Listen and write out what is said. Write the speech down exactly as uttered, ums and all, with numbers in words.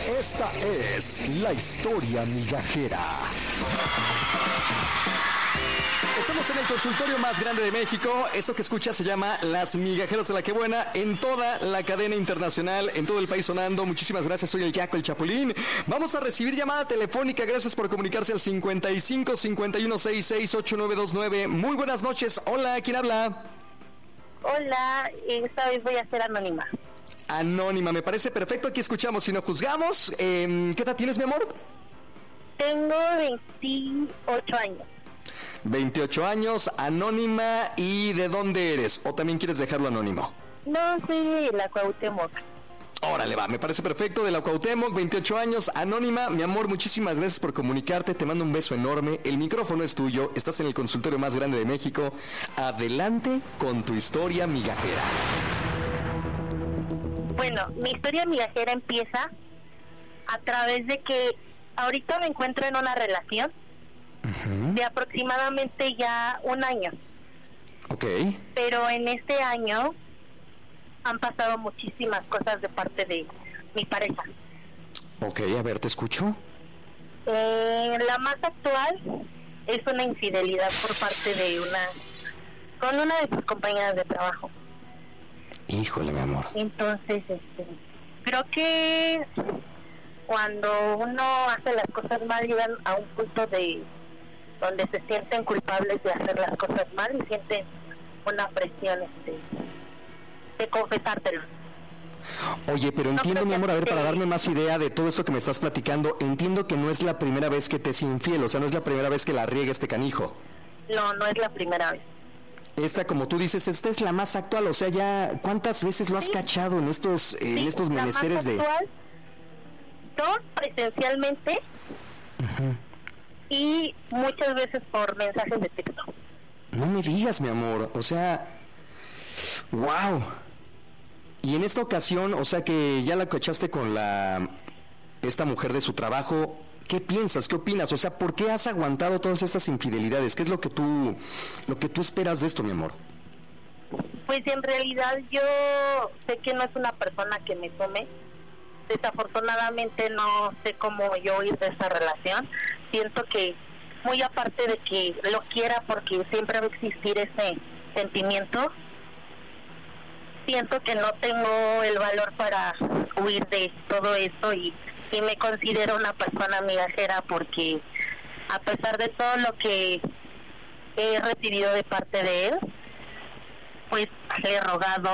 Esta es la historia migajera. Estamos en el consultorio más grande de México. Esto que escuchas se llama Las Migajeras de la Que Buena, en toda la cadena internacional, en todo el país sonando. Muchísimas gracias, soy el Jaco, el Chapulín. Vamos a recibir llamada telefónica. Gracias por comunicarse al cincuenta y cinco, cincuenta y uno, sesenta y seis, ochenta y nueve veintinueve. Muy buenas noches. Hola, ¿quién habla? Hola, esta vez voy a ser anónima. Anónima, me parece perfecto. Aquí escuchamos y no juzgamos. Eh, ¿Qué edad tienes, mi amor? Tengo veintiocho años. veintiocho años, anónima. ¿Y de dónde eres? ¿O también quieres dejarlo anónimo? No, soy de la Cuauhtémoc. Órale, va, me parece perfecto. De la Cuauhtémoc, veintiocho años, anónima. Mi amor, muchísimas gracias por comunicarte. Te mando un beso enorme. El micrófono es tuyo. Estás en el consultorio más grande de México. Adelante con tu historia migajera. Bueno, mi historia migajera empieza a través de que ahorita me encuentro en una relación uh-huh. de aproximadamente ya un año. Ok. Pero en este año han pasado muchísimas cosas de parte de mi pareja. Ok, a ver, te escucho. Eh, la más actual es una infidelidad por parte de una, con una de sus compañeras de trabajo. Híjole, mi amor. Entonces, este, creo que cuando uno hace las cosas mal llegan a un punto de donde se sienten culpables de hacer las cosas mal y sienten una presión este, de confesártelo. Oye, pero entiendo, no, mi amor, a ver, para darme más idea de todo esto que me estás platicando, entiendo que no es la primera vez que te es infiel, o sea, no es la primera vez que la riega este canijo. No, no es la primera vez. Esta, como tú dices, esta es la más actual, o sea, ya, ¿cuántas veces lo has sí. cachado en estos, eh, sí, en estos menesteres de...? Actual, dos presencialmente uh-huh. y muchas veces por mensajes de texto. No me digas, mi amor, o sea, wow. Y en esta ocasión, o sea, que ya la cachaste con la, esta mujer de su trabajo... ¿Qué piensas? ¿Qué opinas? O sea, ¿por qué has aguantado todas estas infidelidades? ¿Qué es lo que tú, lo que tú esperas de esto, mi amor? Pues en realidad yo sé que no es una persona que me tome. Desafortunadamente no sé cómo yo ir de esa relación. Siento que muy aparte de que lo quiera porque siempre va a existir ese sentimiento, siento que no tengo el valor para huir de todo esto y y me considero una persona migajera porque a pesar de todo lo que he recibido de parte de él, pues le he rogado,